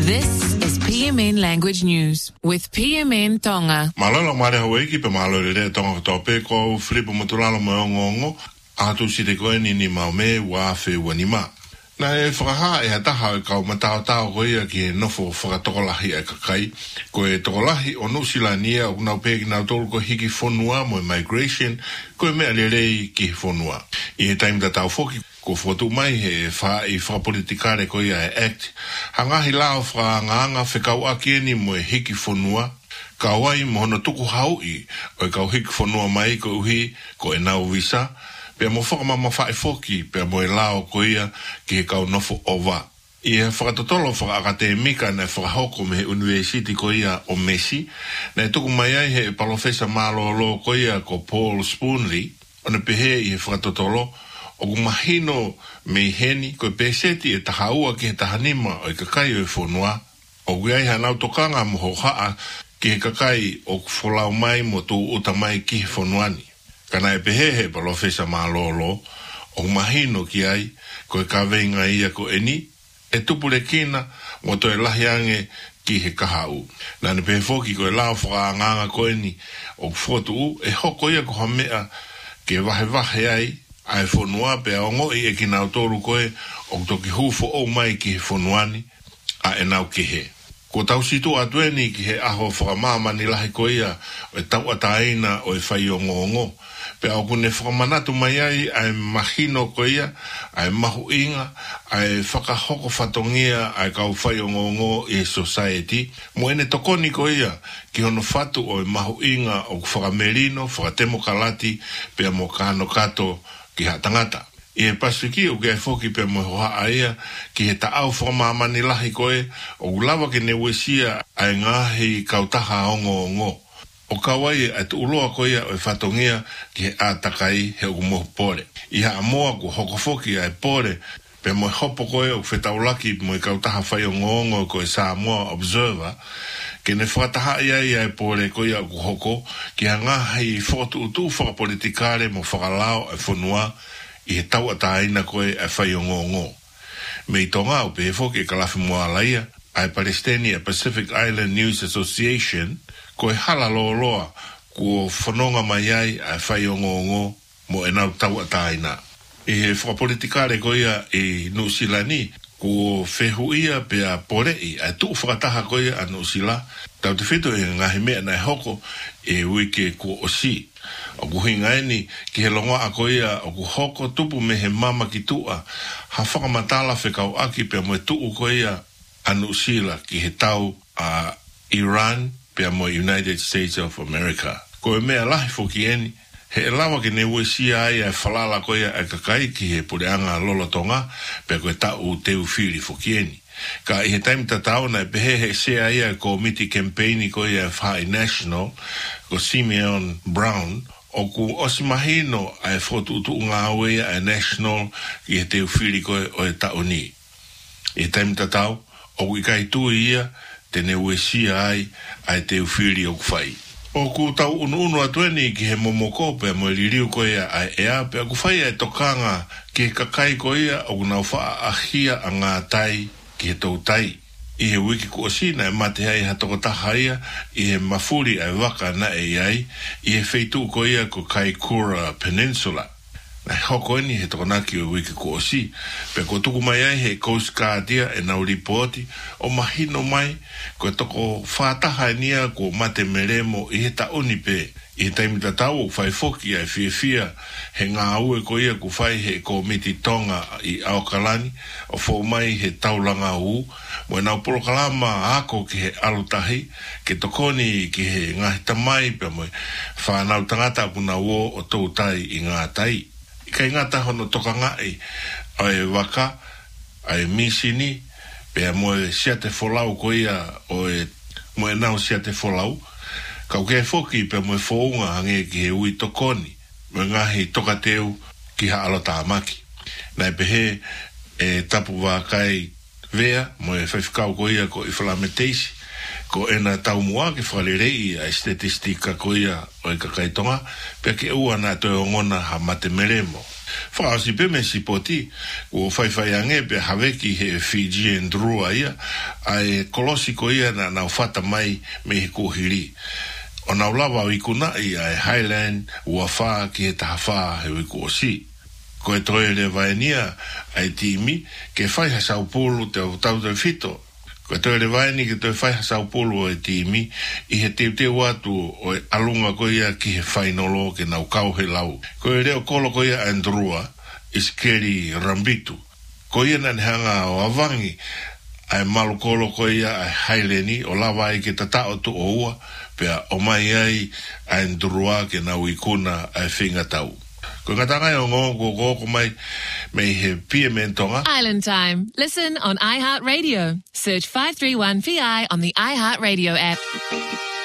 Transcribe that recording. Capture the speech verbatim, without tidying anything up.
This is P M N Language News with P M N Tonga. Malala mare hawe ki pe malole le tonga tope ko flipo mutulalo mo ngongo atu site ko ni ni maume wa fe wanima. Na e fraha e hata ha ka mata ta ko ia ki no fo fra tokolahi e kakai ko e tokolahi onu silania o na pe na tol ko hiki fonua mo migration ko me alele ki fonua. I time da ta foki ko foto mai he fa i fa politikare ko ia act hanga hilao fra nganga fe kau akieni mo hiki fonua ka wai mo no tuku hau i o ka hiki fonua mai ko hi ko e na visa pe mo fa mama fa foki pe mo lao ko ia ki ka no fo ova i fa totolo fra akademika na fra hoko me university ko ia o Messi na tuku mai he professor malo lo ko ia ko Paul Spoonley ona pe he i fa totolo o mahino me heni ko peseti e tahaua ki tahanima o kakai o fonua o guai hanau tokanga mo haa ki kakai o folau mai mo tu utamai ki fonuani kana e pehehe professor malolo o mahino ki ai ko ka venga ia ko eni e tupule kina mo to lahiange ki he kahau na ne pefoki ko la fra nganga ko eni o fotu e hoko ia ko hamea ke vahe vahe ai ai fonua pe ongo e ki na toru koe o toki hufo o mai ki fonuani a e nau ki he ko tau situ atueni ki he aho whakamama ni lahi koea o e tau ataina o e whai o ngongo pe au kune whakamanatu mai ai ai mahino koea ai mahu inga ai whakahoko whatongia ai kau whai o ngongo e society mo ene tokoni koea ki hono whatu o e mahu inga o whakamerino whakatemo kalati pe mo kano kato ki ha tangata. I e pasiki o ke foki pe mo hoa aia ki he taau whakamama ni lahi koe o ulawa ke ne wesia ai ngahi kautaha ongo ongo. O kawai e tu uloa koe o e whatongia ki he atakai he umo pore. I ha amoa ku hoko foki ai pore pe mo hopo koe o whetaulaki mo e kautaha whai ongo ongo koe Samoa Observer ke ne whataha ia ia e pore koe au hoko ki a ngahi whotu utu whakapolitikare mo whakalao e whanua i he tau ataina koe e whai o ngongo. Me i tonga o pefo ke kalafi mua laia ai Palestinian Pacific Island News Association koe hala loa loa kua whanonga mai ai e whai o ngongo mo e nau tau ataina. I he whakapolitikare koe e Nusilani ko fehu ia pe a porei a tu whakataha koe a Nusila tau te whito e ngahi mea nai hoko e wike ko osi o kuhinga eni ki he longa a koe o ku hoko tupu me he mama ki tua ha whakamatala whekau aki pe mo e tuu koe a Nusila ki he tau a Iran pe mo United States of America ko e mea lahi foki eni he lawa ke ne wesia ai e falala koe e kakai ki he pureanga lolo tonga pe koe tau teu whiri fokieni. Ka i he taimi tatau na e pehe he se ai e komiti campaigni koe e whai national ko Simeon Brown o ku osimahino ai fotu utu unga awe e national ki he teu whiri koe o e tau ni. I he taimi tatau o ku i kai tu ia te ne wesia ai ai teu whiri o kufai. O ku tau unu unu atueni ki he momoko pe mo liriu koe a ea pe aku whai e tokanga ki he kakai koe o ku nau wha ahia a ngā tai ki he tau tai. I he wiki ko osina e mate hai hatoko tahaia i he mafuri ai waka na e ai i he feitu koe ko Kaikoura Peninsula. Na hoko eni he tokonaki o wiki ko osi pe ko tuku mai ai he Coast Guardia e nau ripoti o mahino mai ko toko whataha nia ko mate meremo i he taoni pe i he taimi tatau o whai foki ai fia fia he ngā ue ko ia ku whai he komiti tonga i Aokalani o fo mai he taulanga u mo e nau polokalama ako ki he alutahi ke tokoni ki he ngahi tamai pe mo whanau tangata kuna wo o tau tai i ngā tai. Kai ngata hono toka ngai ai waka ai misini pe mo sia te folau ko ia o e mo e nau sia te folau ka ke foki pe mo founga hange ki he ui tokoni mo ngahi toka teu ki ha alota maki na pe he e tapu wa kai vea mo e whaifikau ko ia ko i whalametesi ko ena tau mua ke whalerei a statistika ko ia o e kakaitonga, pe ke ua na to ngona ha mate meremo. Whaasi pe me sipoti, o whaiwhai ange pe haweki he Fiji and Drua ia, a e kolosi ko ia na nau whata mai me he kohiri. O nau lawa o ikuna i a e Highland, ua wha ki he taha wha he wiku o si. Ko e toe le vaenia ai timi, ke whai ha Saupulu te au tau te fito. Ko te le vaini ke te whai ha Saupulu e timi, i he teo teo atu o e alunga ko ia ki he whainolo ke nau kau he lau. Ko e reo kolo ko ia Andrua, iskeri Rambitu. Ko ia nanihanga o avangi, ai malu kolo ko ia ai Haileni, o lawa ai ke tatao tu o ua, pea o mai ai Andrua ke nau ikuna ai whinga tau. Ko ngatanga o ngō ko ko ko mai me he P M N Tonga. Island Time. Listen on iHeartRadio. Search five three one V I on the iHeartRadio app.